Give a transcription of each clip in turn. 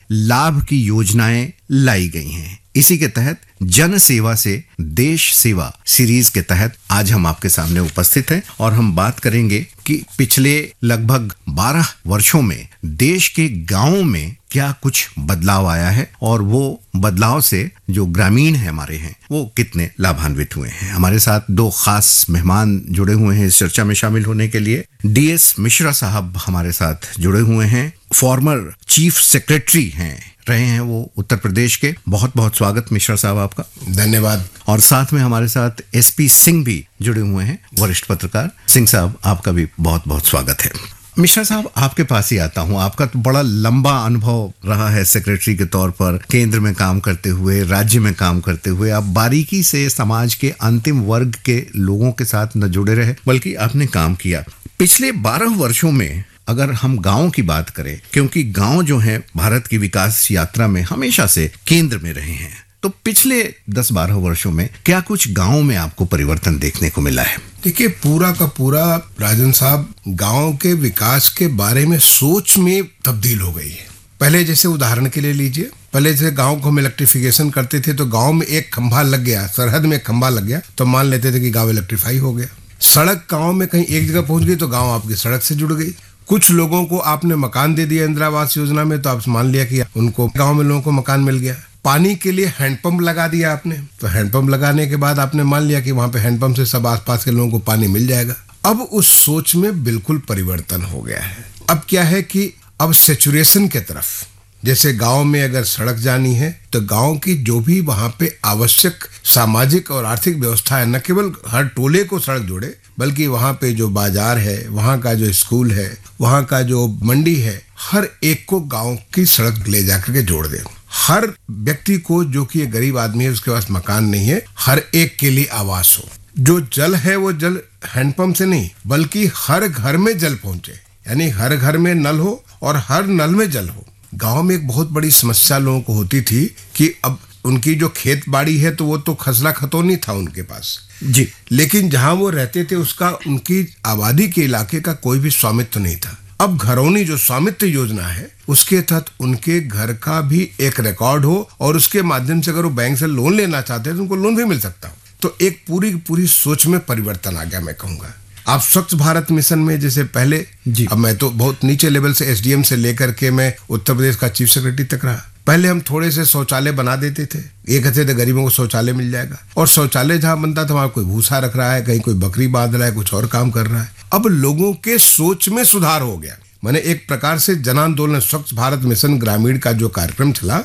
लाभ की योजनाएं लाई गई हैं। इसी के तहत जन सेवा से देश सेवा सीरीज के तहत आज हम आपके सामने उपस्थित हैं और हम बात करेंगे कि पिछले लगभग 12 वर्षों में देश के गांवों में क्या कुछ बदलाव आया है और वो बदलाव से जो ग्रामीण है हमारे हैं वो कितने लाभान्वित हुए हैं। हमारे साथ दो खास मेहमान जुड़े हुए हैं इस चर्चा में शामिल होने के लिए। DS मिश्रा साहब हमारे साथ जुड़े हुए हैं, फॉर्मर चीफ सेक्रेटरी रहे हैं वो उत्तर प्रदेश के। बहुत बहुत स्वागत मिश्रा साहब आपका। धन्यवाद। और साथ में हमारे साथ SP सिंह भी जुड़े हुए हैं, वरिष्ठ पत्रकार। सिंह साहब आपका भी बहुत बहुत स्वागत है। मिश्रा साहब आपके पास ही आता हूं, आपका तो बड़ा लंबा अनुभव रहा है सेक्रेटरी के तौर पर, केंद्र में काम करते हुए, राज्य में काम करते हुए। आप बारीकी से समाज के अंतिम वर्ग के लोगों के साथ न जुड़े रहे बल्कि आपने काम किया। पिछले 12 वर्षों में अगर हम गांव की बात करें, क्योंकि गांव जो है भारत की विकास यात्रा में हमेशा से केंद्र में रहे हैं, तो पिछले 10-12 वर्षों में क्या कुछ गांव में आपको परिवर्तन देखने को मिला है? देखिए, पूरा का पूरा राजन साहब गांव के विकास के बारे में सोच में तब्दील हो गई है। पहले जैसे उदाहरण के लिए लीजिए, पहले जैसे गांव को हम इलेक्ट्रिफिकेशन करते थे तो गांव में एक खंभा लग गया, सरहद में एक खंभा लग गया तो मान लेते थे कि गांव इलेक्ट्रीफाई हो गया। सड़क गांव में कहीं एक जगह पहुंच गई तो गांव आपकी सड़क से जुड़ गई। कुछ लोगों को आपने मकान दे दिया इंदिरा आवास योजना में तो आप मान लिया कि उनको गांव में लोगों को मकान मिल गया। पानी के लिए हैंडपंप लगा दिया आपने, तो हैंडपंप लगाने के बाद आपने मान लिया कि वहां पे हैंडपंप से सब आसपास के लोगों को पानी मिल जाएगा। अब उस सोच में बिल्कुल परिवर्तन हो गया है। अब क्या है कि अब सैचुरेशन के तरफ, जैसे गांव में अगर सड़क जानी है तो गांव की जो भी वहां पे आवश्यक सामाजिक और आर्थिक व्यवस्था है, न केवल हर टोले को सड़क जोड़े बल्कि वहां पे जो बाजार है, वहां का जो स्कूल है, वहां का जो मंडी है, हर एक को गांव की सड़क ले जाकर के जोड़ दे। हर व्यक्ति को, जो कि एक गरीब आदमी है उसके पास मकान नहीं है, हर एक के लिए आवास हो। जो जल है वो जल हैंडपंप से नहीं बल्कि हर घर में जल पहुंचे, यानी हर घर में नल हो और हर नल में जल हो। गांव में एक बहुत बड़ी समस्या लोगों को होती थी कि अब उनकी जो खेत बाड़ी है तो वो तो खसरा खतौनी था उनके पास जी, लेकिन जहां वो रहते थे उसका, उनकी आबादी के इलाके का कोई भी स्वामित्व नहीं था। अब घरौनी जो स्वामित्व योजना है उसके तहत उनके घर का भी एक रिकॉर्ड हो और उसके माध्यम से अगर वो बैंक से लोन लेना चाहते हैं तो उनको लोन भी मिल सकता हो। तो एक पूरी सोच में परिवर्तन आ गया। मैं कहूँगा आप स्वच्छ भारत मिशन में जैसे पहले जी, अब मैं तो बहुत नीचे लेवल से SDM से लेकर के मैं उत्तर प्रदेश का चीफ सेक्रेटरी तक रहा। पहले हम थोड़े से शौचालय बना देते थे, ये कहते थे गरीबों को शौचालय मिल जाएगा, और शौचालय जहां बनता था वहां कोई भूसा रख रहा है, कहीं कोई बकरी बांध रहा है, कुछ और काम कर रहा है। अब लोगों के सोच में सुधार हो गया। मैंने एक प्रकार से जन आंदोलन स्वच्छ भारत मिशन ग्रामीण का जो कार्यक्रम चला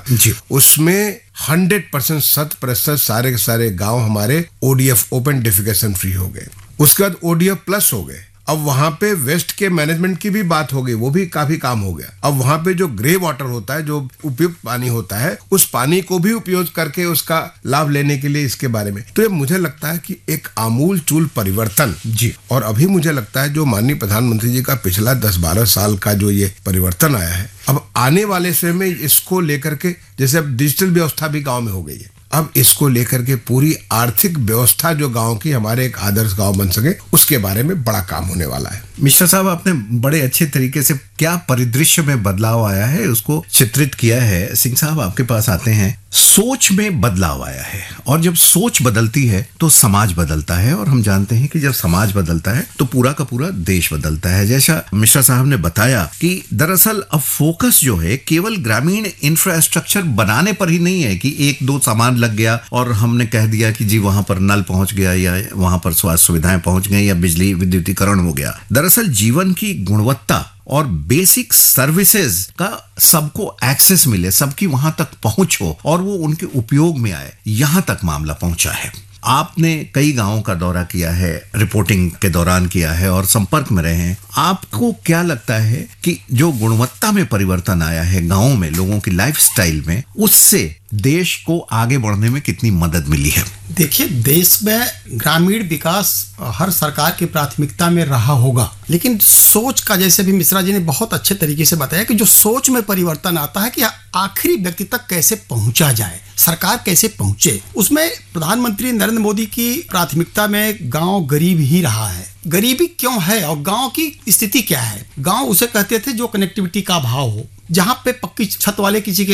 उसमें 100% 100% सारे के सारे गांव हमारे ODF ओपन डेफिकेशन फ्री हो गए। उसके बाद ODF प्लस हो गए। अब वहां पे वेस्ट के मैनेजमेंट की भी बात हो गई, वो भी काफी काम हो गया। अब वहां पे जो ग्रे वाटर होता है, जो उपयुक्त पानी होता है, उस पानी को भी उपयोग करके उसका लाभ लेने के लिए इसके बारे में, तो ये मुझे लगता है कि एक आमूल चूल परिवर्तन जी। और अभी मुझे लगता है जो माननीय प्रधानमंत्री जी का पिछला 10-12 साल का जो ये परिवर्तन आया है, अब आने वाले समय में इसको लेकर के, जैसे अब डिजिटल व्यवस्था भी गाँव में हो गई है, अब इसको लेकर के पूरी आर्थिक व्यवस्था जो गांव की हमारे एक आदर्श गांव बन सके उसके बारे में बड़ा काम होने वाला है। मिश्रा साहब, आपने बड़े अच्छे तरीके से क्या परिदृश्य में बदलाव आया है उसको चित्रित किया है। सिंह साहब, आपके पास आते हैं। सोच में बदलाव आया है और जब सोच बदलती है तो समाज बदलता है, और हम जानते हैं कि जब समाज बदलता है तो पूरा का पूरा देश बदलता है। जैसा मिश्रा साहब ने बताया कि दरअसल अब फोकस जो है केवल ग्रामीण इंफ्रास्ट्रक्चर बनाने पर ही नहीं है कि 1-2 सामान लग गया और हमने कह दिया कि जी वहां पर नल पहुंच गया या वहां पर स्वास्थ्य सुविधाएं पहुंच गई या बिजली विद्युतीकरण हो गया। दरअसल जीवन की गुणवत्ता और बेसिक सर्विसेज का सबको एक्सेस मिले, सबकी वहां तक पहुंच हो और वो उनके उपयोग में आए, यहां तक मामला पहुंचा है। आपने कई गांवों का दौरा किया है, रिपोर्टिंग के दौरान किया है और संपर्क में रहे हैं। आपको क्या लगता है कि जो गुणवत्ता में परिवर्तन आया है गांवों में, लोगों की लाइफस्टाइल में, उससे देश को आगे बढ़ने में कितनी मदद मिली है? देखिए, देश में ग्रामीण विकास हर सरकार की प्राथमिकता में रहा होगा, लेकिन सोच का, जैसे भी मिश्रा जी ने बहुत अच्छे तरीके से बताया कि जो सोच में परिवर्तन आता है कि आखिरी व्यक्ति तक कैसे पहुंचा जाए, सरकार कैसे पहुंचे, उसमें प्रधानमंत्री नरेंद्र मोदी की प्राथमिकता में गांव गरीब ही रहा है। गरीबी क्यों है और गांव की स्थिति क्या है? गांव उसे कहते थे जो कनेक्टिविटी का अभाव हो, जहां पे पक्की छत वाले किसी के